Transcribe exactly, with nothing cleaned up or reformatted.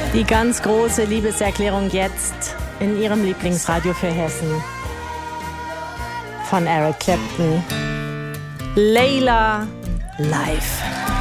Die ganz große Liebeserklärung jetzt in Ihrem Lieblingsradio für Hessen von Eric Clapton. Layla live.